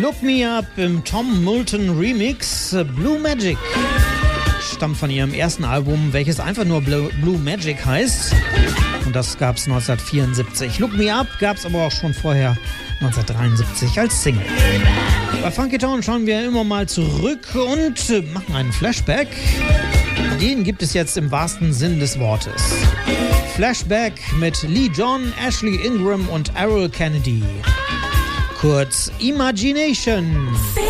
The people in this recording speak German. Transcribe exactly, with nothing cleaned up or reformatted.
Look Me Up im Tom Moulton Remix. Blue Magic stammt von ihrem ersten Album, welches einfach nur Blue, Blue Magic heißt. Und das gab es neunzehnhundertvierundsiebzig. Look Me Up gab es aber auch schon vorher neunzehnhundertdreiundsiebzig als Single. Bei Funky Town schauen wir immer mal zurück und machen einen Flashback. Den gibt es jetzt im wahrsten Sinn des Wortes. Flashback mit Lee John, Ashley Ingram und Errol Kennedy. Kurz Imagination.